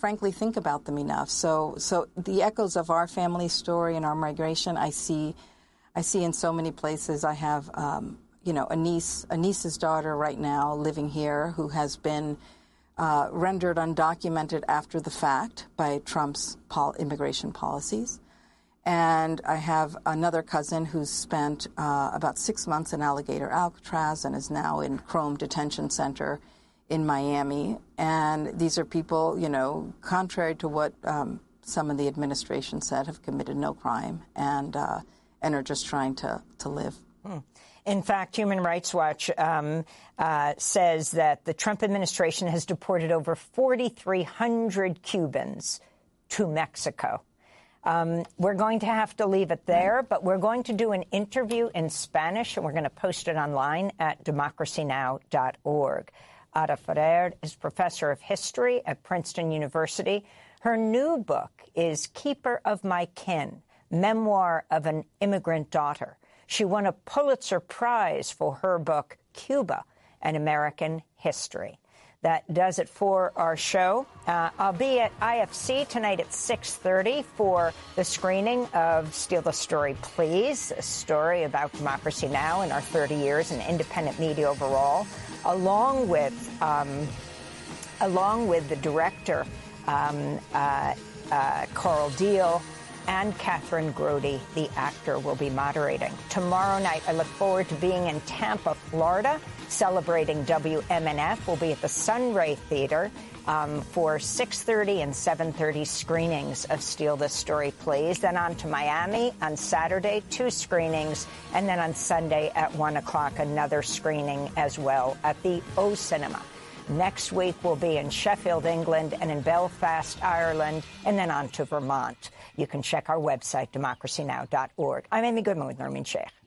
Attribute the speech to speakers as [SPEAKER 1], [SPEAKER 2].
[SPEAKER 1] frankly, think about them enough. So the echoes of our family story and our migration, I see in so many places. I have, a niece's daughter right now living here who has been rendered undocumented after the fact by Trump's immigration policies. And I have another cousin who's spent about 6 months in Alligator Alcatraz and is now in Chrome Detention Center in Miami. And these are people, contrary to what some of the administration said, have committed no crime and are just trying to live.
[SPEAKER 2] In fact, Human Rights Watch says that the Trump administration has deported over 4,300 Cubans to Mexico. We're going to have to leave it there, but we're going to do an interview in Spanish, and we're going to post it online at democracynow.org. Ada Ferrer is professor of history at Princeton University. Her new book is Keeper of My Kin, Memoir of an Immigrant Daughter. She won a Pulitzer Prize for her book, Cuba, An American History. That does it for our show. I'll be at IFC tonight at 6:30 for the screening of Steal the Story, Please, a story about Democracy Now! And our 30 years in independent media overall, along with the director, Carl Deal, and Catherine Grody, the actor, will be moderating. Tomorrow night, I look forward to being in Tampa, Florida, celebrating WMNF. We'll be at the Sunray Theater for 6:30 and 7:30 screenings of Steal This Story, Please. Then on to Miami on Saturday, 2 screenings. And then on Sunday at 1 o'clock, another screening as well at the O Cinema. Next week, we'll be in Sheffield, England, and in Belfast, Ireland, and then on to Vermont. You can check our website, democracynow.org. I'm Amy Goodman with Nermeen Sheikh.